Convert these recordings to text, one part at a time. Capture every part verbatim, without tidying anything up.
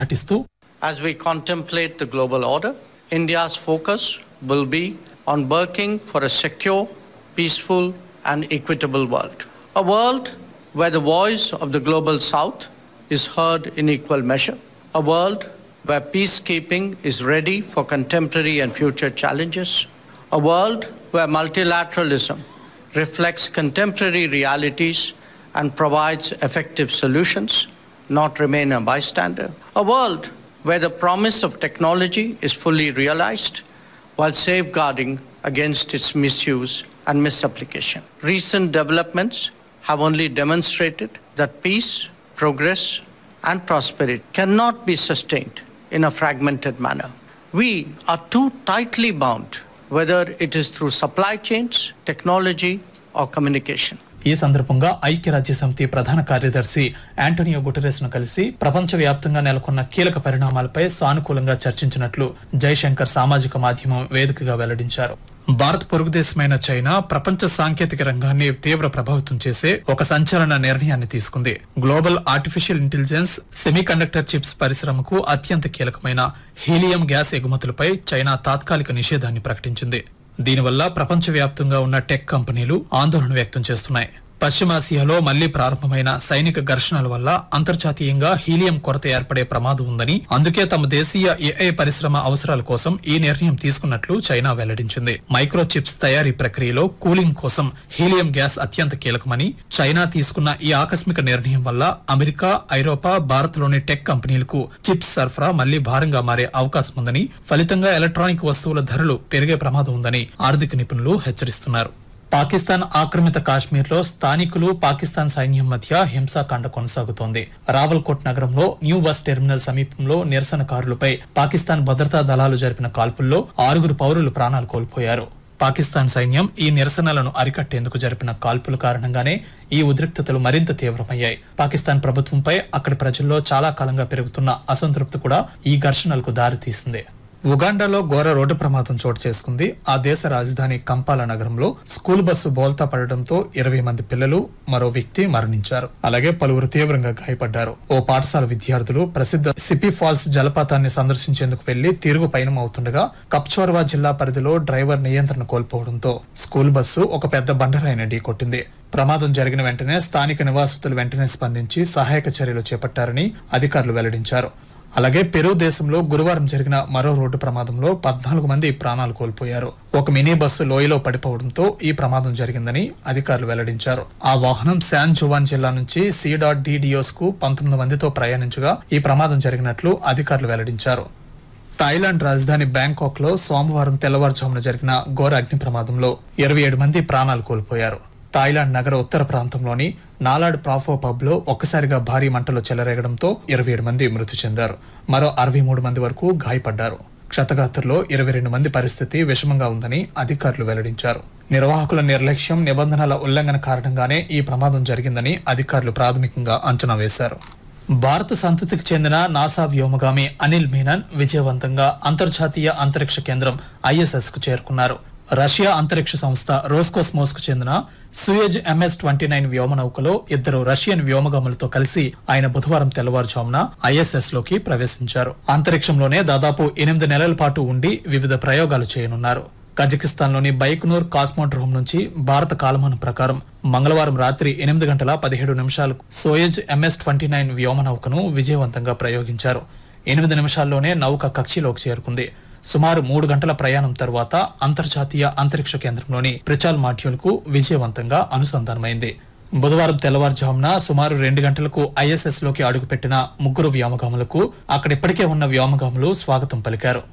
As we contemplate the global order, India's focus will be on working for a secure, peaceful and equitable world. A world where the voice of the global south is heard in equal measure. A world where peacekeeping is ready for contemporary and future challenges. A world where multilateralism reflects contemporary realities and provides effective solutions, not remain a bystander. A world where the promise of technology is fully realized while safeguarding against its misuse and misapplication. Recent developments have only demonstrated that peace, progress, and prosperity cannot be sustained in a fragmented manner. We are too tightly bound, whether it is through supply chains, technology, or communication. ఈ సందర్భంగా ఐక్యరాజ్య సమితి ప్రధాన కార్యదర్శి Antonio Guterres ను కలిసి ప్రపంచవ్యాప్తంగా నెలకొన్న కీలక పరిణామాలపై సానుకూలంగా చర్చించినట్లు జైశంకర్ సామాజిక మాధ్యమం వేదికగా వెల్లడించారు. భారత్ పొరుగు దేశమైన చైనా ప్రపంచ సాంకేతిక రంగాన్ని తీవ్ర ప్రభావితం చేసే ఒక సంచలన నిర్ణయాన్ని తీసుకుంది. Global artificial intelligence semiconductor chips పరిశ్రమకు అత్యంత కీలకమైన హీలియం గ్యాస్ ఎగుమతులపై చైనా తాత్కాలిక నిషేధాన్ని ప్రకటించింది. దీనివల్ల ప్రపంచవ్యాప్తంగా ఉన్న టెక్ కంపెనీలు ఆందోళన వ్యక్తం చేస్తున్నాయి. పశ్చిమాసియాలో మళ్లీ ప్రారంభమైన సైనిక ఘర్షణల వల్ల అంతర్జాతీయంగా హీలియం కొరత ఏర్పడే ప్రమాదం ఉందని, అందుకే తమ దేశీయ ఏఐ పరిశ్రమ అవసరాల కోసం ఈ నిర్ణయం తీసుకున్నట్లు చైనా వెల్లడించింది. మైక్రో చిప్స్ తయారీ ప్రక్రియలో కూలింగ్ కోసం హీలియం గ్యాస్ అత్యంత కీలకమని, చైనా తీసుకున్న ఈ ఆకస్మిక నిర్ణయం వల్ల అమెరికా, ఐరోపా, భారత్ లోని టెక్ కంపెనీలకు చిప్స్ సరఫరా మళ్లీ భారంగా మారే అవకాశం ఉందని, ఫలితంగా ఎలక్ట్రానిక్ వస్తువుల ధరలు పెరిగే ప్రమాదం ఉందని ఆర్థిక నిపుణులు హెచ్చరిస్తున్నారు. పాకిస్తాన్ ఆక్రమిత కాశ్మీర్ లో స్థానికులు, పాకిస్తాన్ సైన్యం మధ్య హింసాకాండ కొనసాగుతోంది. రావల్కోట్ నగరంలో న్యూ బస్ టెర్మినల్ సమీపంలో నిరసనకారులపై పాకిస్తాన్ భద్రతా దళాలు జరిపిన కాల్పుల్లో ఆరుగురు పౌరులు ప్రాణాలు కోల్పోయారు. పాకిస్తాన్ సైన్యం ఈ నిరసనలను అరికట్టేందుకు జరిపిన కాల్పుల కారణంగానే ఈ ఉద్రిక్తతలు మరింత తీవ్రమయ్యాయి. పాకిస్తాన్ ప్రభుత్వంపై అక్కడి ప్రజల్లో చాలా కాలంగా పెరుగుతున్న అసంతృప్తి కూడా ఈ ఘర్షణలకు దారితీసింది. ఉగాండాలో ఘోర రోడ్డు ప్రమాదం చోటు చేసుకుంది. ఆ దేశ రాజధాని కంపాల నగరంలో స్కూల్ బస్సు బోల్తా పడడంతో ఇరవై మంది పిల్లలు, మరో వ్యక్తి మరణించారు. అలాగే పలువురు తీవ్రంగా గాయపడ్డారు. ఓ పాఠశాల విద్యార్థులు ప్రసిద్ధ సిపి ఫాల్స్ జలపాతాన్ని సందర్శించేందుకు వెళ్లి తిరుగు పయనం అవుతుండగా కప్చోర్వా జిల్లా పరిధిలో డ్రైవర్ నియంత్రణ కోల్పోవడంతో స్కూల్ బస్సు ఒక పెద్ద బండరాయిని ఢీకొట్టింది. ప్రమాదం జరిగిన వెంటనే స్థానిక నివాసితులు వెంటనే స్పందించి సహాయక చర్యలు చేపట్టారని అధికారులు వెల్లడించారు. అలాగే పెరూ దేశంలో గురువారం జరిగిన మరో రోడ్డు ప్రమాదంలో పద్నాలుగు మంది ప్రాణాలు కోల్పోయారు. ఒక మినీ బస్సు లోయలో పడిపోవడంతో ఈ ప్రమాదం జరిగిందని అధికారులు వెల్లడించారు. ఆ వాహనం శాన్ జువాన్ జిల్లా నుంచి సి డాట్ డి డియోస్ కు పంతొమ్మిది మందితో ప్రయాణించగా ఈ ప్రమాదం జరిగినట్లు అధికారులు వెల్లడించారు. థాయిలాండ్ రాజధాని బ్యాంకాక్ లో సోమవారం తెల్లవారుజామున జరిగిన ఘోర అగ్ని ప్రమాదంలో ఇరవై ఏడు మంది ప్రాణాలు కోల్పోయారు. థాయిలాండ్ నగర ఉత్తర ప్రాంతంలోని నాలాడ్ ప్రాఫో పబ్ లో ఒక్కసారిగా భారీ మంటలు చెలరేగడంతో ఇరవై ఏడు మంది మృతి చెందారు. మరో అరవై మూడు మంది వరకు గాయపడ్డారు. క్షతగాత్రుల్లో ఇరవై రెండు మంది పరిస్థితి విషమంగా ఉందని అధికారులు వెల్లడించారు. నిర్వాహకుల నిర్లక్ష్యం, నిబంధనల ఉల్లంఘన కారణంగానే ఈ ప్రమాదం జరిగిందని అధికారులు ప్రాథమికంగా అంచనా వేశారు. భారత సంతతికి చెందిన నాసా వ్యోమగామి అనిల్ మీనన్ విజయవంతంగా అంతర్జాతీయ అంతరిక్ష కేంద్రం ఐఎస్ఎస్ కు చేరుకున్నారు. రష్యా అంతరిక్ష సంస్థ రోస్కోస్మోస్ కు చెందిన సుయజ్ ఎంఎస్ ట్వంటీ నైన్ వ్యోమనౌకలో ఇద్దరు రష్యన్ వ్యోమగాములతో కలిసి ఆయన బుధవారం తెల్లవారుజామున ఐఎస్ఎస్ లోకి ప్రవేశించారు. అంతరిక్షంలోనే దాదాపు ఎనిమిది నెలల పాటు ఉండి వివిధ ప్రయోగాలు చేయనున్నారు. కజకిస్తాన్ లోని బైకునూర్ కాస్మోడ్రోమ్ నుంచి భారత కాలమానం ప్రకారం మంగళవారం రాత్రి ఎనిమిది గంటల పదిహేడు నిమిషాలకు సోయజ్ ఎంఎస్ ట్వంటీ నైన్ వ్యోమనౌకను విజయవంతంగా ప్రయోగించారు. ఎనిమిది నిమిషాల్లోనే నౌక కక్షిలోకి చేరుకుంది. సుమారు మూడు గంటల ప్రయాణం తర్వాత అంతర్జాతీయ అంతరిక్ష కేంద్రంలోని ప్రిచాల్ మాడ్యూల్ కు విజయవంతంగా అనుసంధానమైంది. బుధవారం తెల్లవారుజామున సుమారు రెండు గంటలకు ఐఎస్ఎస్ లోకి అడుగుపెట్టిన ముగ్గురు వ్యోమగాములకు అక్కడిప్పటికే ఉన్న వ్యోమగాములు స్వాగతం పలికారు.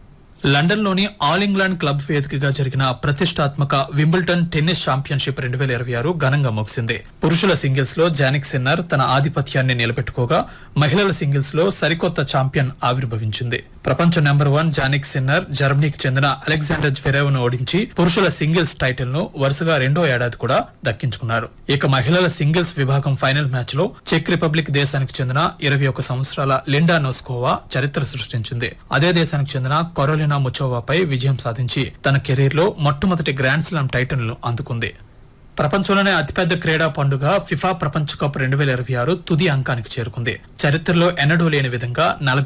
లండన్ లోని ఆల్ ఇంగ్లాండ్ క్లబ్ వేదికగా జరిగిన ప్రతిష్టాత్మక వింబుల్టన్ టెన్నిస్ ఛాంపియన్షిప్ రెండు వేల ఇరవై ఆరు ఘనంగా ముగిసింది. పురుషుల సింగిల్స్ లో జానిక్ సిన్నర్ తన ఆధిపత్యాన్ని నిలబెట్టుకోగా మహిళల సింగిల్స్ లో సరికొత్త ఛాంపియన్ ఆవిర్భవించింది. ప్రపంచ నెంబర్ వన్ జానిక్ సిన్నర్ జర్మనీకి చెందిన అలెగ్జాండర్ జ్వెరేవ్ ను ఓడించి పురుషుల సింగిల్స్ టైటిల్ ను వరుసగా రెండో ఏడాది కూడా దక్కించుకున్నారు. ఇక మహిళల సింగిల్స్ విభాగం ఫైనల్ మ్యాచ్ లో చెక్ రిపబ్లిక్ దేశానికి చెందిన ఇరవై ఒక్క సంవత్సరాల లిండా నోస్కోవా చరిత్ర సృష్టించింది. అదే దేశానికి చెందిన కొరోలినా ముచోవాపై విజయం సాధించి తన కెరీర్ లో మొట్టమొదటి గ్రాండ్ స్లామ్ టైటిల్ ను అందుకుంది. ప్రపంచంలోనే అతిపెద్ద క్రీడా పండుగ ఫిఫా ప్రపంచ కప్ రెండు వేల ఇరవై ఆరు తుది అంకానికి చేరుకుంది. చరిత్రలో ఎన్నడూ లేని విధంగా నలభై